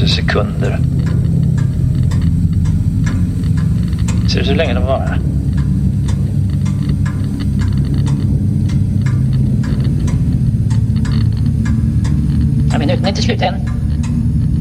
sekunder. Ser du hur länge de var? Ja, minuten är inte slut än.